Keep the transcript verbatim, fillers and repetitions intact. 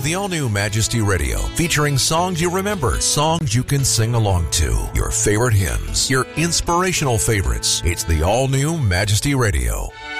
the all-new Majesty Radio, featuring songs you remember, songs you can sing along to, your favorite hymns, your inspirational favorites. It's the all-new Majesty Radio.